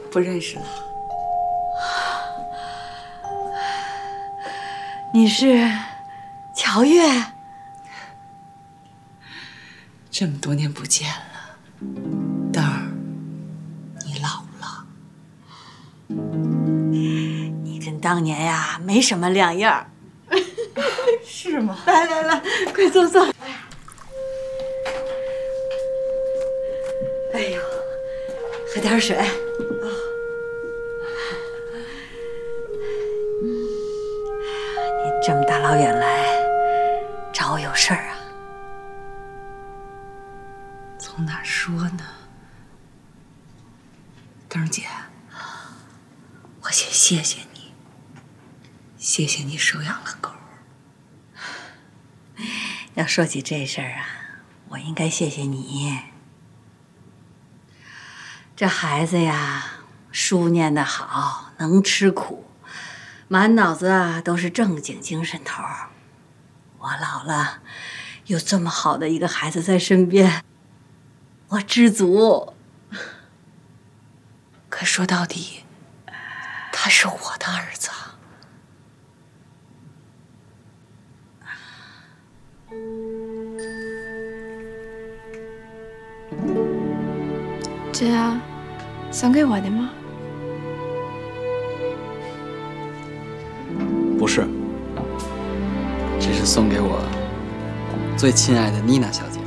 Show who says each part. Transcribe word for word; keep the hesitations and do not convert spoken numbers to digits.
Speaker 1: 不认识了。
Speaker 2: 你是乔月？
Speaker 1: 这么多年不见了，灯儿，你老了。
Speaker 2: 你跟当年呀没什么两样。
Speaker 1: 是吗？
Speaker 2: 来来来，快坐坐。哎呦，喝点水。啊。你这么大老远来，找我有事儿啊？
Speaker 1: 从哪儿说呢？灯儿姐，我先谢谢你，谢谢你收养了狗。
Speaker 2: 要说起这事儿啊，我应该谢谢你。这孩子呀，书念得好，能吃苦，满脑子啊都是正经精神头儿。我老了，有这么好的一个孩子在身边，我知足。
Speaker 1: 可说到底，他是我的儿子。
Speaker 3: 这啊，送给我的吗？
Speaker 4: 不是，这是送给我最亲爱的妮娜小姐。